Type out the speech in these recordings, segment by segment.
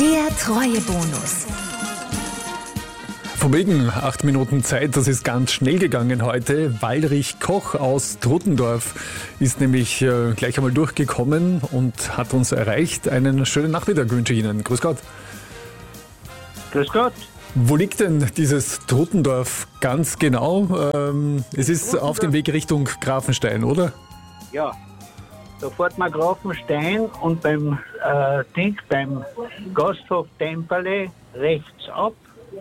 Der Treuebonus. Von wegen 8 Minuten Zeit, das ist ganz schnell gegangen heute. Waldrich Koch aus Trutendorf ist nämlich gleich einmal durchgekommen und hat uns erreicht. Einen schönen Nachmittag wünsche ich Ihnen. Grüß Gott. Grüß Gott. Wo liegt denn dieses Trutendorf ganz genau? Es ist auf dem Weg Richtung Grafenstein, oder? Ja, da fährt man Grafenstein und beim Gasthof Temperle rechts ab.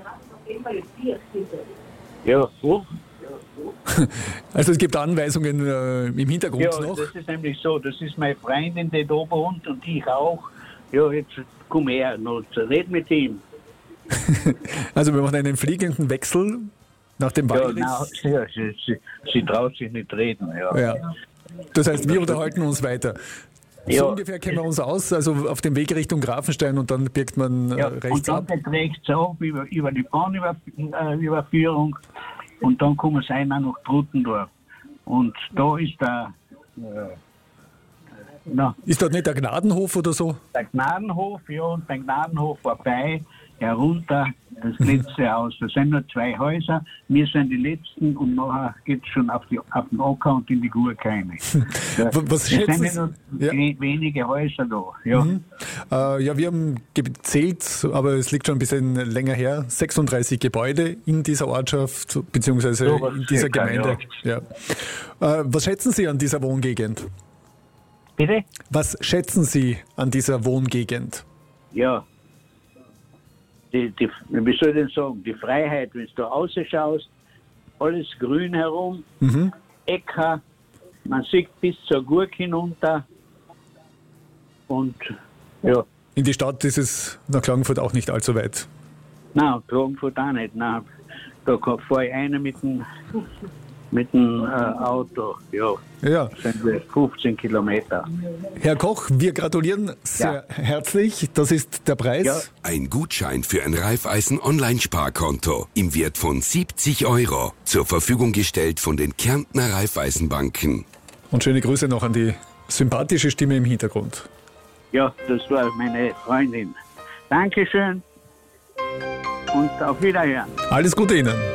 Ja, wo? Also es gibt Anweisungen im Hintergrund Ja, noch? das ist nämlich so, das ist meine Freundin, die da wohnt und ich auch. Ja, jetzt komm her, noch red mit ihm. Also wir machen einen fliegenden Wechsel nach dem Ja, Waldrich. ja, sie traut sich nicht reden. Ja. Ja. Das heißt, wir unterhalten uns weiter. So Ja. ungefähr kennen wir uns aus, also auf dem Weg Richtung Grafenstein und dann birgt man Ja, rechts und dann ab. geht rechts ab über die Bahnüberführung und dann kommen sie einmal nach Trutendorf. Und da ist Ist dort nicht der Gnadenhof oder so? der Gnadenhof, ja, und beim Gnadenhof vorbei, herunter, das letzte Haus. Da sind nur 2 Häuser, wir sind die letzten und nachher geht es schon auf den Acker und in die Gurkeime. Was Es schätzen sind Sie? nur Ja. wenige Häuser da. Ja. Ja, wir haben gezählt, aber es liegt schon ein bisschen länger her, 36 Gebäude in dieser Ortschaft, beziehungsweise So was in dieser circa, Gemeinde. Ja. Was schätzen Sie an dieser Wohngegend? Bitte? Was schätzen Sie an dieser Wohngegend? Ja. Wie soll ich denn sagen, die Freiheit, wenn du da rausschaust, alles grün herum, Äcker, man sieht bis zur Gurk hinunter und ja, In die Stadt ist es nach Klagenfurt auch nicht allzu weit. nein, Klagenfurt auch nicht, nein, da fahre ich einer mit dem Auto, ja, Ja. sind wir 15 Kilometer. Herr Koch, wir gratulieren sehr herzlich. Das ist der Preis. Ja. Ein Gutschein für ein Raiffeisen-Online-Sparkonto im Wert von 70 € zur Verfügung gestellt von den Kärntner Raiffeisenbanken. Und schöne Grüße noch an die sympathische Stimme im Hintergrund. Ja, das war meine Freundin. Dankeschön und auf Wiederhören. Alles Gute Ihnen.